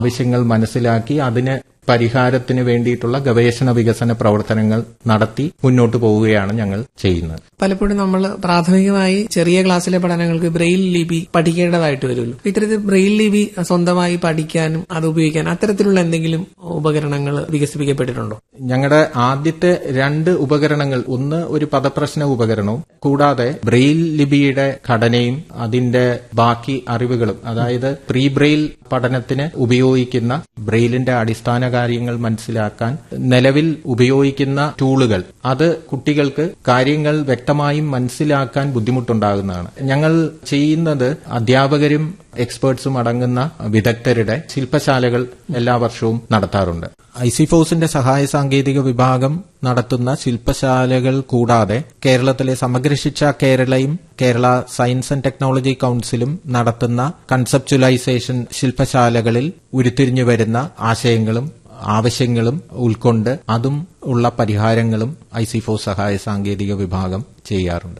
ആവശ്യങ്ങൾ മനസ്സിലാക്കി അതിന് പരിഹാരത്തിന് വേണ്ടിയിട്ടുള്ള ഗവേഷണ വികസന പ്രവർത്തനങ്ങൾ നടത്തി മുന്നോട്ട് പോവുകയാണ് ഞങ്ങൾ ചെയ്യുന്നത്. പലപ്പോഴും നമ്മൾ പ്രാഥമികമായി ചെറിയ ക്ലാസ്സിലെ പഠനങ്ങൾക്ക് ബ്രെയിൽ ലിപി പഠിക്കേണ്ടതായിട്ട് വരുമല്ലോ. ഇത്തരത്തിൽ ബ്രെയിൽ ലിപി സ്വന്തമായി പഠിക്കാനും അത് ഉപയോഗിക്കാനും അത്തരത്തിലുള്ള എന്തെങ്കിലും ഉപകരണങ്ങൾ വികസിപ്പിക്കപ്പെട്ടിട്ടുണ്ടോ? ഞങ്ങളുടെ ആദ്യത്തെ 2 ഉപകരണങ്ങൾ, ഒന്ന് ഒരു പദപ്രശ്ന ഉപകരണവും കൂടാതെ ബ്രെയിൽ ലിപിയുടെ ഘടനയും അതിന്റെ ബാക്കി അറിവുകളും, അതായത് പ്രീ ബ്രെയിൽ പഠനത്തിന് ഉപയോഗിക്കുന്ന ബ്രെയിലിന്റെ അടിസ്ഥാന കാര്യങ്ങൾ മനസ്സിലാക്കാൻ നിലവിൽ ഉപയോഗിക്കുന്ന ടൂളുകൾ, അത് കുട്ടികൾക്ക് കാര്യങ്ങൾ വ്യക്തമായും മനസ്സിലാക്കാൻ ബുദ്ധിമുട്ടുണ്ടാകുന്നതാണ്. ഞങ്ങൾ ചെയ്യുന്നത് അധ്യാപകരും എക്സ്പേർട്സും അടങ്ങുന്ന വിദഗ്ധരുടെ ശില്പശാലകൾ എല്ലാ വർഷവും നടത്താറുണ്ട്. ഐസിഫോസിന്റെ സഹായ സാങ്കേതിക വിഭാഗം നടത്തുന്ന ശില്പശാലകൾ കൂടാതെ കേരളത്തിലെ സമഗ്ര ശിക്ഷ കേരളയും കേരള സയൻസ് ആൻഡ് ടെക്നോളജി കൌൺസിലും നടത്തുന്ന കൺസെപ്ച്വലൈസേഷൻ ശില്പശാലകളിൽ ഉരുത്തിരിഞ്ഞു വരുന്ന ആശയങ്ങളും ആവശ്യങ്ങളും ഉൾക്കൊണ്ട് അതും ഉള്ള പരിഹാരങ്ങളും ഐസിഫോസ് സഹായ സാങ്കേതിക വിഭാഗം ചെയ്യാറുണ്ട്.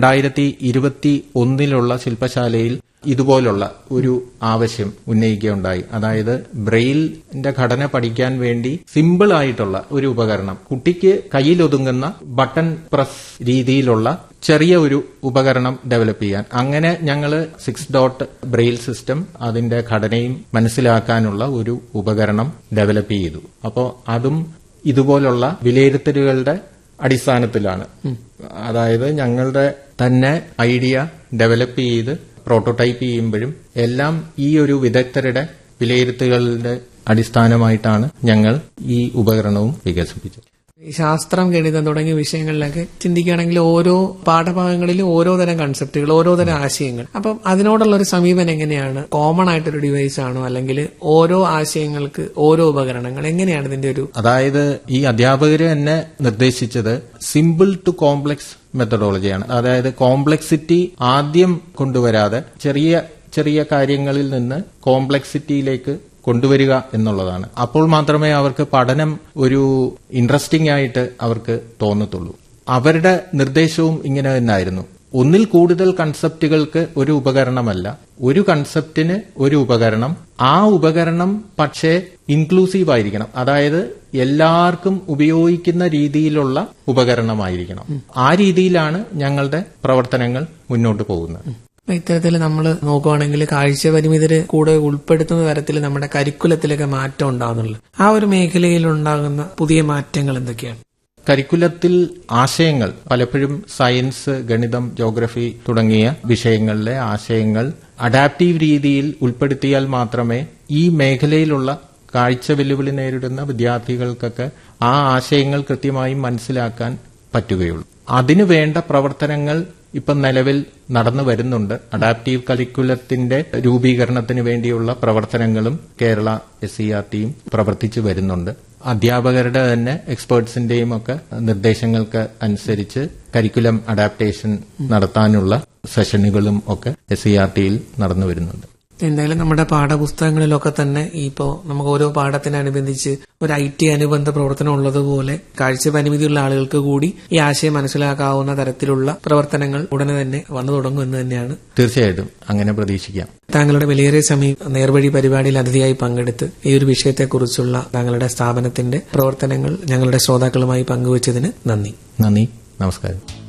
2021 ശില്പശാലയിൽ ഇതുപോലുള്ള ഒരു ആവശ്യം ഉന്നയിക്കുകയുണ്ടായി. അതായത് ബ്രെയിലിന്റെ ഘടന പഠിക്കാൻ വേണ്ടി സിമ്പിൾ ആയിട്ടുള്ള ഒരു ഉപകരണം, കുട്ടിക്ക് കയ്യിലൊതുങ്ങുന്ന ബട്ടൺ പ്രസ് രീതിയിലുള്ള ചെറിയ ഒരു ഉപകരണം ഡെവലപ്പ് ചെയ്യാൻ. അങ്ങനെ ഞങ്ങൾ 6 ഡോട്ട് ബ്രെയിൽ സിസ്റ്റം, അതിന്റെ ഘടനയും മനസ്സിലാക്കാനുള്ള ഒരു ഉപകരണം ഡെവലപ്പ് ചെയ്തു. അപ്പോൾ അതും ഇതുപോലുള്ള വിലയിരുത്തലുകളുടെ അടിസ്ഥാനത്തിലാണ്. അതായത് ഞങ്ങളുടെ തന്നെ ഐഡിയ ഡെവലപ്പ് ചെയ്ത് പ്രോട്ടോടൈപ്പ് ചെയ്യുമ്പോഴും എല്ലാം ഈ ഒരു വിദഗ്ധരുടെ വിലയിരുത്തലുകളുടെ അടിസ്ഥാനമായിട്ടാണ് ഞങ്ങൾ ഈ ഉപകരണവും വികസിപ്പിച്ചത്. ശാസ്ത്രം, ഗണിതം തുടങ്ങിയ വിഷയങ്ങളിലൊക്കെ ചിന്തിക്കുകയാണെങ്കിൽ ഓരോ പാഠഭാഗങ്ങളിലും ഓരോ തരം കൺസെപ്റ്റുകൾ, ഓരോ തരം ആശയങ്ങൾ. അപ്പം അതിനോടുള്ള ഒരു സമീപനം എങ്ങനെയാണ്? കോമൺ ആയിട്ടൊരു ഡിവൈസ് ആണോ, അല്ലെങ്കിൽ ഓരോ ആശയങ്ങൾക്ക് ഓരോ ഉപകരണങ്ങൾ, എങ്ങനെയാണ് ഇതിന്റെ ഒരു? അതായത് ഈ അധ്യാപകര് തന്നെ നിർദ്ദേശിച്ചത് സിമ്പിൾ ടു കോംപ്ലക്സ് മെത്തഡോളജിയാണ്. അതായത് കോംപ്ലക്സിറ്റി ആദ്യം കൊണ്ടുവരാതെ ചെറിയ ചെറിയ കാര്യങ്ങളിൽ നിന്ന് കോംപ്ലക്സിറ്റിയിലേക്ക് കൊണ്ടുവരിക എന്നുള്ളതാണ്. അപ്പോൾ മാത്രമേ അവർക്ക് പഠനം ഒരു ഇൻട്രസ്റ്റിംഗ് ആയിട്ട് അവർക്ക് തോന്നത്തുള്ളൂ. അവരുടെ നിർദ്ദേശവും ഇങ്ങനെ തന്നെയായിരുന്നു. ഒന്നിൽ കൂടുതൽ കൺസെപ്റ്റുകൾക്ക് ഒരു ഉപകരണമല്ല, ഒരു കൺസെപ്റ്റിന് ഒരു ഉപകരണം. ആ ഉപകരണം പക്ഷേ ഇൻക്ലൂസീവ് ആയിരിക്കണം. അതായത് എല്ലാവർക്കും ഉപയോഗിക്കുന്ന രീതിയിലുള്ള ഉപകരണമായിരിക്കണം. ആ രീതിയിലാണ് ഞങ്ങളുടെ പ്രവർത്തനങ്ങൾ മുന്നോട്ട് പോകുന്നത്. ഇത്തരത്തിൽ നമ്മൾ നോക്കുകയാണെങ്കിൽ കാഴ്ച പരിമിതരെ കൂടെ ഉൾപ്പെടുത്തുന്ന തരത്തിൽ നമ്മുടെ കരിക്കുലത്തിലൊക്കെ മാറ്റം ഉണ്ടാകുന്നുള്ളു. ആ ഒരു മേഖലയിൽ ഉണ്ടാകുന്ന പുതിയ മാറ്റങ്ങൾ എന്തൊക്കെയാണ്? കരിക്കുലത്തിൽ ആശയങ്ങൾ പലപ്പോഴും സയൻസ്, ഗണിതം, ജോഗ്രഫി തുടങ്ങിയ വിഷയങ്ങളിലെ ആശയങ്ങൾ അഡാപ്റ്റീവ് രീതിയിൽ ഉൾപ്പെടുത്തിയാൽ മാത്രമേ ഈ മേഖലയിലുള്ള കാഴ്ച വെല്ലുവിളി നേരിടുന്ന വിദ്യാർത്ഥികൾക്കൊക്കെ ആ ആശയങ്ങൾ കൃത്യമായും മനസ്സിലാക്കാൻ പറ്റുകയുള്ളൂ. അതിനുവേണ്ട പ്രവർത്തനങ്ങൾ ഇപ്പം നിലവിൽ നടന്നു വരുന്നുണ്ട്. അഡാപ്റ്റീവ് കരിക്കുലത്തിന്റെ രൂപീകരണത്തിന് വേണ്ടിയുള്ള പ്രവർത്തനങ്ങളും കേരള SCERTയും പ്രവർത്തിച്ചു വരുന്നുണ്ട്. അധ്യാപകരുടെ തന്നെ എക്സ്പേർട്സിന്റെയും ഒക്കെ നിർദ്ദേശങ്ങൾക്ക് അനുസരിച്ച് കരിക്കുലം അഡാപ്റ്റേഷൻ നടത്താനുള്ള സെഷനുകളും ഒക്കെ SCERTയിൽ നടന്നു വരുന്നുണ്ട്. എന്തായാലും നമ്മുടെ പാഠപുസ്തകങ്ങളിലൊക്കെ തന്നെ ഇപ്പോൾ നമുക്ക് ഓരോ പാഠത്തിനനുബന്ധിച്ച് ഒരു IT അനുബന്ധ പ്രവർത്തനം ഉള്ളതുപോലെ കാഴ്ച പരിമിതിയുള്ള ആളുകൾക്ക് കൂടി ഈ ആശയം മനസ്സിലാക്കാവുന്ന തരത്തിലുള്ള പ്രവർത്തനങ്ങൾ ഉടനെ തന്നെ വന്നു തുടങ്ങുമെന്ന് തന്നെയാണ്. തീർച്ചയായിട്ടും അങ്ങനെ പ്രതീക്ഷിക്കാം. താങ്കളുടെ വിലയേറിയ സമയം നേർവഴി പരിപാടിയിൽ അതിഥിയായി പങ്കെടുത്ത് ഈ ഒരു വിഷയത്തെക്കുറിച്ചുള്ള താങ്കളുടെ സ്ഥാപനത്തിന്റെ പ്രവർത്തനങ്ങൾ ഞങ്ങളുടെ ശ്രോതാക്കളുമായി പങ്കുവച്ചതിന് നന്ദി. നമസ്കാരം.